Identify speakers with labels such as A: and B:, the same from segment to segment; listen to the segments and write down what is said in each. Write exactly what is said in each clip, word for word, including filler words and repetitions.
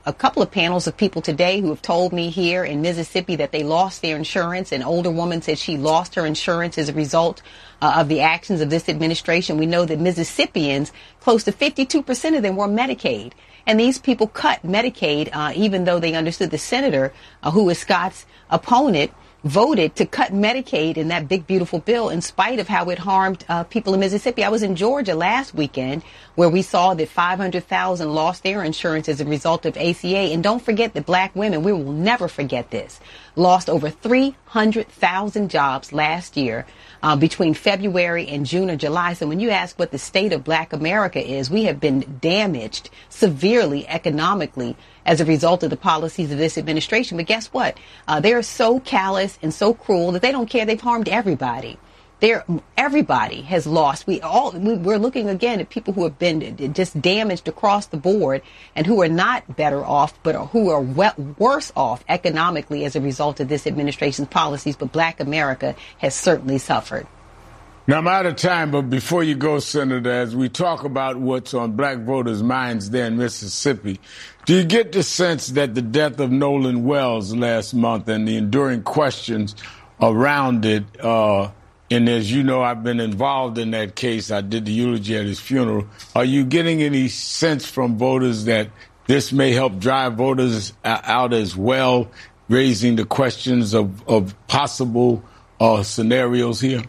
A: A couple of panels of people today who have told me here in Mississippi that they lost their insurance. An older woman said she lost her insurance as a result uh, of the actions of this administration. We know that Mississippians, close to fifty-two percent of them were Medicaid. And these people cut Medicaid, uh, even though they understood the senator, uh, who is Scott's opponent, voted to cut Medicaid in that big, beautiful bill in spite of how it harmed uh, people in Mississippi. I was in Georgia last weekend where we saw that five hundred thousand lost their insurance as a result of A C A. And don't forget that black women, we will never forget this, lost over three hundred thousand jobs last year uh, between February and June or July. So when you ask what the state of black America is, we have been damaged severely economically as a result of the policies of this administration. But guess what? Uh, they're so callous and so cruel that they don't care. They've harmed everybody. They're, everybody has lost. We all, we, we're looking again at people who have been just damaged across the board and who are not better off, but who are we- worse off economically as a result of this administration's policies. But black America has certainly suffered.
B: Now, I'm out of time, but before you go, Senator, as we talk about what's on black voters' minds there in Mississippi, do you get the sense that the death of Nolan Wells last month and the enduring questions around it, uh, and as you know, I've been involved in that case. I did the eulogy at his funeral. Are you getting any sense from voters that this may help drive voters out as well, raising the questions of, of possible uh, scenarios here?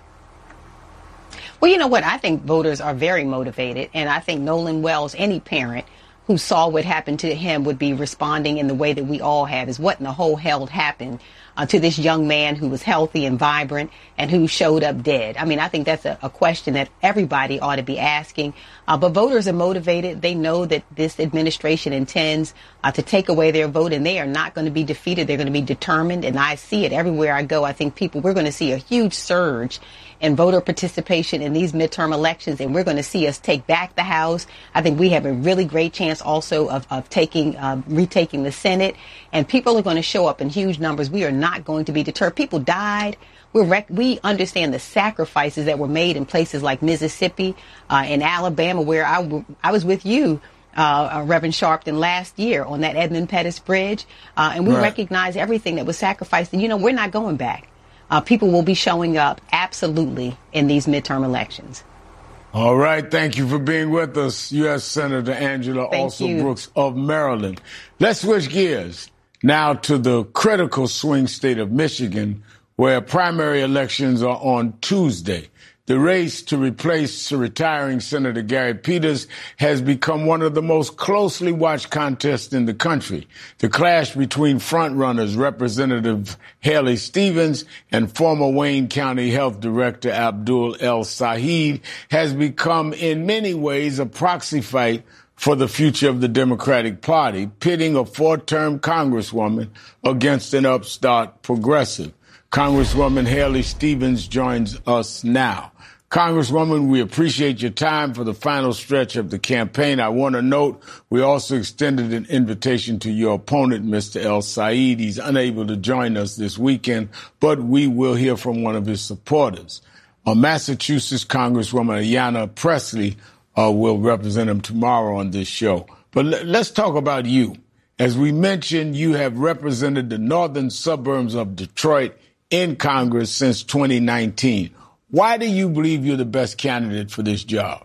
A: Well, you know what? I think voters are very motivated, and I think Nolan Wells, any parent who saw what happened to him, would be responding in the way that we all have, is what in the whole hell happened uh, to this young man who was healthy and vibrant and who showed up dead. I mean, I think that's a, a question that everybody ought to be asking. Uh, but voters are motivated. They know that this administration intends uh, to take away their vote, and they are not going to be defeated. They're going to be determined, and I see it everywhere I go. I think people, we're going to see a huge surge in voter participation in these midterm elections, and we're going to see us take back the House. I think we have a really great chance also of, of taking, uh, retaking the Senate, and people are going to show up in huge numbers. We are not going to be deterred. People died. We're rec- we understand the sacrifices that were made in places like Mississippi, uh, and Alabama, where I, w- I was with you, uh, Reverend Sharpton, last year on that Edmund Pettus Bridge, uh, and we right. recognize everything that was sacrificed. And, you know, we're not going back. Uh, people will be showing up absolutely in these midterm elections.
B: All right. Thank you for being with us, U S Senator Angela Alsop-Brooks of Maryland. Let's switch gears now to the critical swing state of Michigan, where primary elections are on Tuesday. The race to replace retiring Senator Gary Peters has become one of the most closely watched contests in the country. The clash between frontrunners Representative Haley Stevens and former Wayne County Health Director Abdul El-Sayed has become in many ways a proxy fight for the future of the Democratic Party, pitting a four-term Congresswoman against an upstart progressive. Congresswoman Haley Stevens joins us now. Congresswoman, we appreciate your time for the final stretch of the campaign. I want to note we also extended an invitation to your opponent, Mister El-Sayed. He's unable to join us this weekend, but we will hear from one of his supporters. Uh, Massachusetts Congresswoman Ayanna Pressley uh, will represent him tomorrow on this show. But l- let's talk about you. As we mentioned, you have represented the northern suburbs of Detroit in Congress since twenty nineteen. Why do you believe you're the best candidate for this job?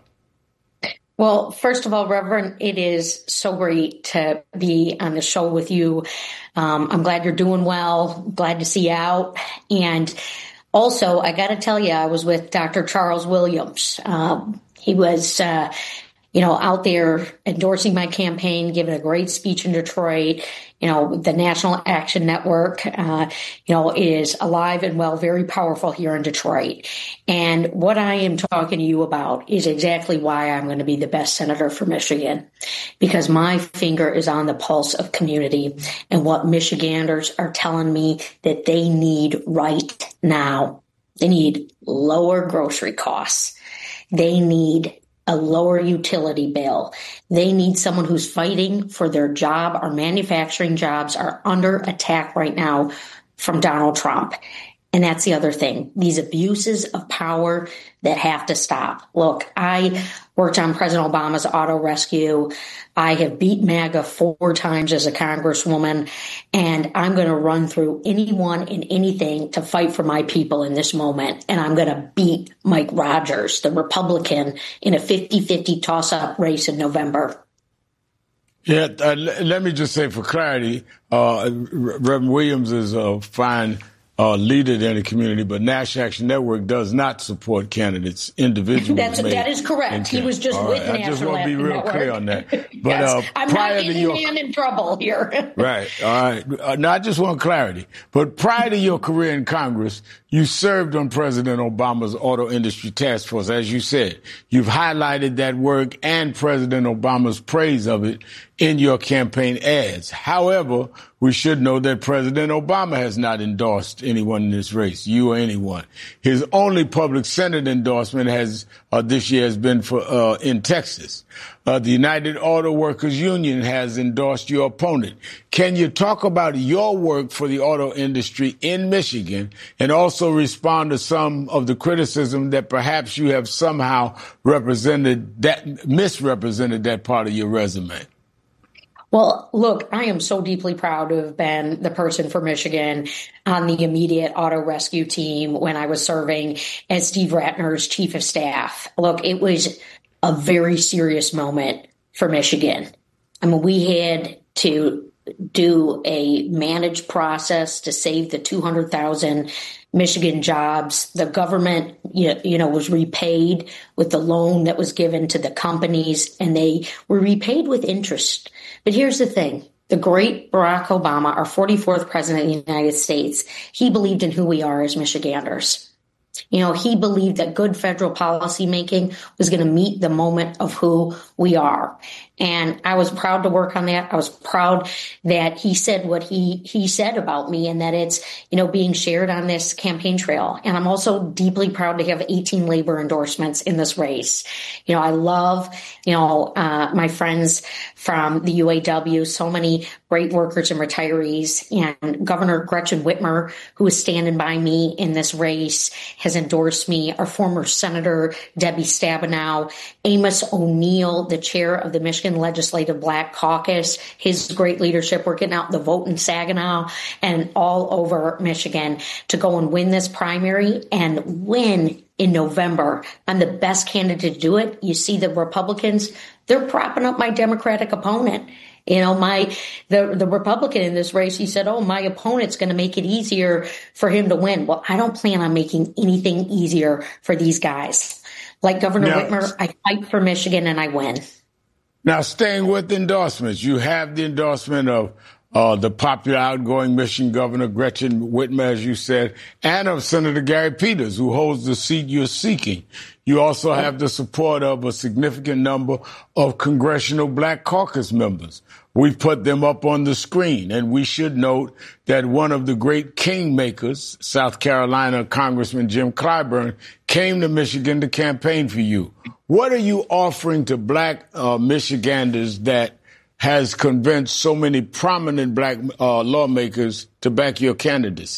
C: Well, first of all, Reverend, it is so great to be on the show with you. Um, I'm glad you're doing well. Glad to see you out. And also, I got to tell you, I was with Doctor Charles Williams. Um, he was, uh, you know, out there endorsing my campaign, giving a great speech in Detroit. You know, the National Action Network, uh, you know, is alive and well, very powerful here in Detroit. And what I am talking to you about is exactly why I'm going to be the best senator for Michigan, because my finger is on the pulse of community and what Michiganders are telling me that they need right now. They need lower grocery costs. They need a lower utility bill. They need someone who's fighting for their job. Our manufacturing jobs are under attack right now from Donald Trump. And that's the other thing, these abuses of power that have to stop. Look, I worked on President Obama's auto rescue. I have beat MAGA four times as a congresswoman, and I'm going to run through anyone and anything to fight for my people in this moment. And I'm going to beat Mike Rogers, the Republican, in a fifty-fifty toss-up race in November.
B: Yeah, uh, let me just say for clarity, uh, Reverend Williams is a fine Uh, leader in the community, but National Action Network does not support candidates individually.
C: That's, that is correct. He was just
B: All
C: with
B: right.
C: National
B: I just want to be real
C: Network.
B: clear on that. But
C: yes.
B: uh,
C: I'm
B: prior
C: not
B: to
C: getting
B: your
C: man in trouble here.
B: Right. All right. Uh, no, I just want clarity. But prior to your career in Congress, you served on President Obama's auto industry task force. As you said, you've highlighted that work and President Obama's praise of it in your campaign ads. However, we should know that President Obama has not endorsed anyone in this race, you or anyone. His only public Senate endorsement has uh, this year has been for uh, in Texas. Uh, the United Auto Workers Union has endorsed your opponent. Can you talk about your work for the auto industry in Michigan and also respond to some of the criticism that perhaps you have somehow represented that, misrepresented that part of your resume?
C: Well, look, I am so deeply proud to have been the person for Michigan on the immediate auto rescue team when I was serving as Steve Ratner's chief of staff. Look, it was a very serious moment for Michigan. I mean, we had to do a managed process to save the two hundred thousand Michigan jobs. The government, you know, was repaid with the loan that was given to the companies, and they were repaid with interest. But here's the thing. The great Barack Obama, our forty-fourth president of the United States, he believed in who we are as Michiganders. You know, he believed that good federal policy making was going to meet the moment of who we are. And I was proud to work on that. I was proud that he said what he, he said about me and that it's, you know, being shared on this campaign trail. And I'm also deeply proud to have eighteen labor endorsements in this race. You know, I love, you know, uh, my friends from the U A W, so many great workers and retirees, and Governor Gretchen Whitmer, who is standing by me in this race, has endorsed me. Our former Senator Debbie Stabenow, Amos O'Neill, the chair of the Michigan Legislative Black Caucus, his great leadership. We're getting out the vote in Saginaw and all over Michigan to go and win this primary and win in November. I'm the best candidate to do it. You see the Republicans, they're propping up my Democratic opponent. You know, my, the, the Republican in this race, he said, oh, my opponent's going to make it easier for him to win. Well, I don't plan on making anything easier for these guys. Like Governor now, Whitmer, I fight for Michigan and I win.
B: Now, staying with endorsements, you have the endorsement of uh, the popular outgoing Michigan Governor Gretchen Whitmer, as you said, and of Senator Gary Peters, who holds the seat you're seeking. You also have the support of a significant number of Congressional Black Caucus members. We've put them up on the screen, and we should note that one of the great kingmakers, South Carolina Congressman Jim Clyburn, came to Michigan to campaign for you. What are you offering to black uh, Michiganders that has convinced so many prominent black uh, lawmakers to back your candidacy?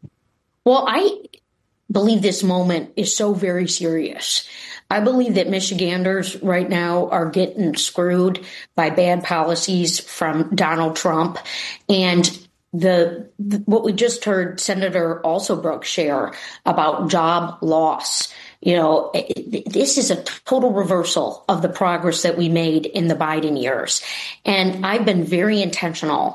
C: Well, I believe this moment is so very serious. I believe that Michiganders right now are getting screwed by bad policies from Donald Trump. And the, the what we just heard Senator Alsobrook share about job loss. You know, this is a total reversal of the progress that we made in the Biden years. And I've been very intentional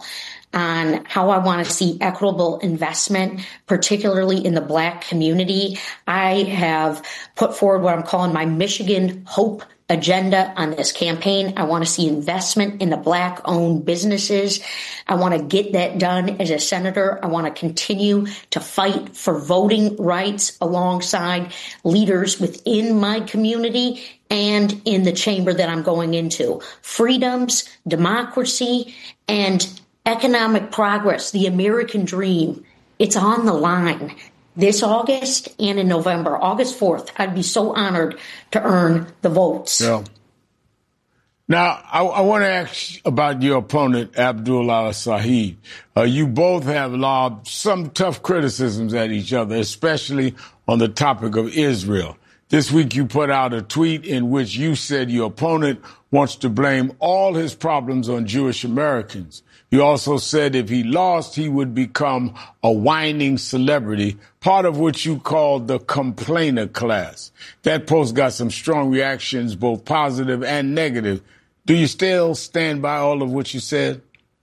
C: on how I want to see equitable investment, particularly in the Black community. I have put forward what I'm calling my Michigan Hope agenda on this campaign. I want to see investment in the Black-owned businesses. I want to get that done as a senator. I want to continue to fight for voting rights alongside leaders within my community and in the chamber that I'm going into. Freedoms, democracy, and economic progress, the American dream. It's on the line. This August and in November, August fourth, I'd be so honored to earn the votes.
B: Yeah. Now, I, I want to ask about your opponent, Abdul El-Sayed. Uh, you both have lobbed some tough criticisms at each other, especially on the topic of Israel. This week, you put out a tweet in which you said your opponent wants to blame all his problems on Jewish Americans. You also said if he lost, he would become a whining celebrity, part of which you called the complainer class. That post got some strong reactions, both positive and negative. Do you still stand by all of what you said?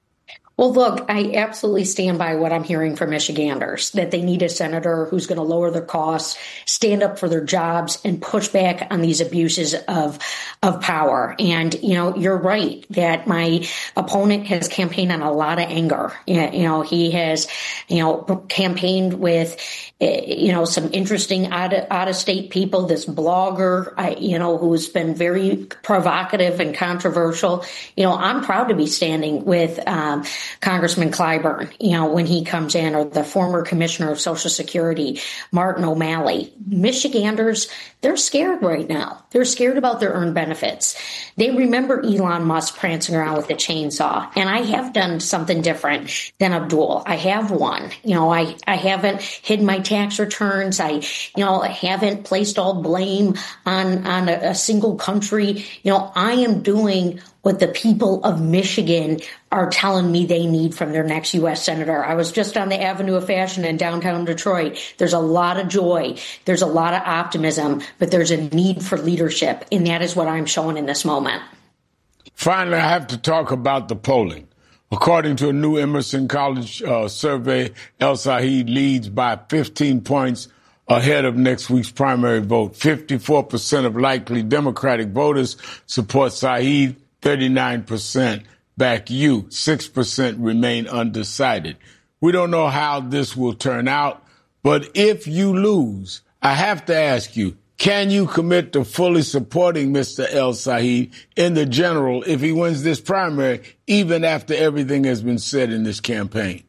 C: Well, look, I absolutely stand by what I'm hearing from Michiganders, that they need a senator who's going to lower their costs, stand up for their jobs, and push back on these abuses of of power. And, you know, you're right that my opponent has campaigned on a lot of anger. You know, he has, you know, campaigned with, you know, some interesting out of, out of state people, this blogger, I, you know, who's been very provocative and controversial. You know, I'm proud to be standing with um Congressman Clyburn, you know, when he comes in, or the former commissioner of Social Security, Martin O'Malley. Michiganders, they're scared right now. They're scared about their earned benefits. They remember Elon Musk prancing around with a chainsaw. And I have done something different than Abdul. I have one. You know, I, I haven't hidden my tax returns. I, you know, haven't placed all blame on, on a, a single country. You know, I am doing what the people of Michigan are telling me they need from their next U S senator. I was just on the Avenue of Fashion in downtown Detroit. There's a lot of joy. There's a lot of optimism, but there's a need for leadership. And that is what I'm showing in this moment.
B: Finally, I have to talk about the polling. According to a new Emerson College uh, survey, El-Sayed leads by fifteen points ahead of next week's primary vote. fifty-four percent of likely Democratic voters support Sayed. thirty-nine percent back you. six percent remain undecided. We don't know how this will turn out, but if you lose, I have to ask you, can you commit to fully supporting Mister El-Sayed in the general if he wins this primary, even after everything has been said in this campaign?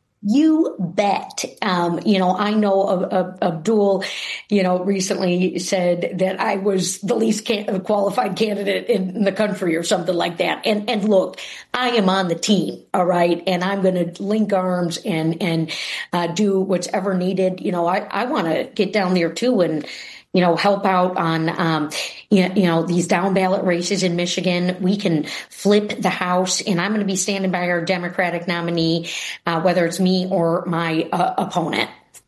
C: You bet. Um, you know, I know of, of, Abdul, you know, recently said that I was the least can- qualified candidate in the country or something like that. And, and look, I am on the team. All right. And I'm going to link arms and, and, uh, do what's ever needed. You know, I, I want to get down there too and, you know, help out on, um, you know, you know, these down ballot races in Michigan. We can flip the House, and I'm going to be standing by our Democratic nominee, uh, whether it's me or my uh, opponent.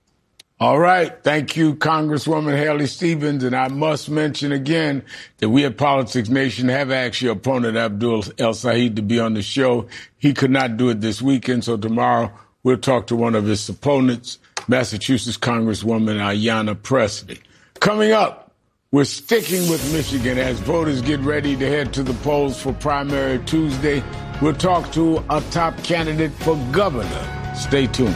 B: All right. Thank you, Congresswoman Haley Stevens. And I must mention again that we at Politics Nation have asked your opponent, Abdul El-Sayed, to be on the show. He could not do it this weekend, so tomorrow we'll talk to one of his opponents, Massachusetts Congresswoman Ayanna Pressley. Coming up, we're sticking with Michigan as voters get ready to head to the polls for primary Tuesday. We'll talk to a top candidate for governor. Stay tuned.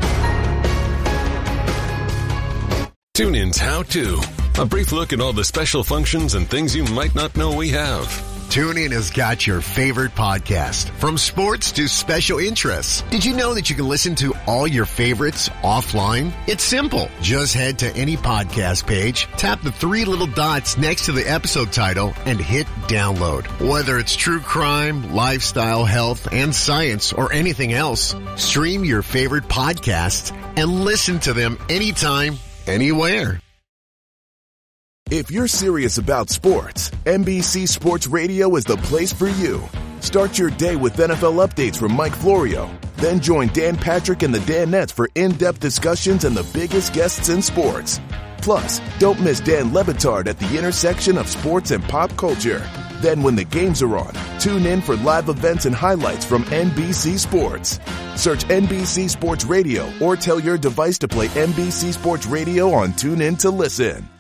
D: TuneIn's How To. A brief look at all the special functions and things you might not know we have.
E: TuneIn has got your favorite podcast, from sports to special interests. Did you know that you can listen to all your favorites offline? It's simple. Just head to any podcast page, tap the three little dots next to the episode title, and hit download. Whether it's true crime, lifestyle, health, and science, or anything else, stream your favorite podcasts and listen to them anytime, anywhere.
F: If you're serious about sports, N B C Sports Radio is the place for you. Start your day with N F L updates from Mike Florio. Then join Dan Patrick and the Danettes for in-depth discussions and the biggest guests in sports. Plus, don't miss Dan Le Batard at the intersection of sports and pop culture. Then when the games are on, tune in for live events and highlights from N B C Sports. Search N B C Sports Radio or tell your device to play N B C Sports Radio on TuneIn to listen.